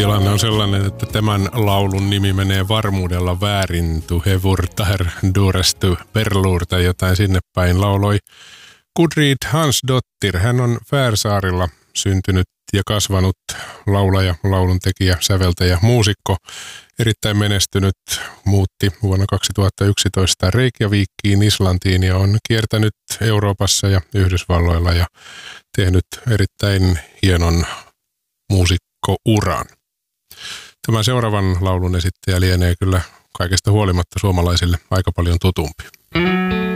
Tilanne on sellainen, että tämän laulun nimi menee varmuudella väärin. Tu hevurtar durestu verluur tai jotain sinne päin. Lauloi Gudrid Hansdottir. Hän on Färsaarilla syntynyt ja kasvanut laulaja, lauluntekijä, säveltäjä, muusikko. Erittäin menestynyt, muutti vuonna 2011 Reykjavikiin, Islantiin ja on kiertänyt Euroopassa ja Yhdysvalloilla ja tehnyt erittäin hienon muusikkouran. Tämän seuraavan laulun esittäjä lienee kyllä kaikesta huolimatta suomalaisille aika paljon tutumpi.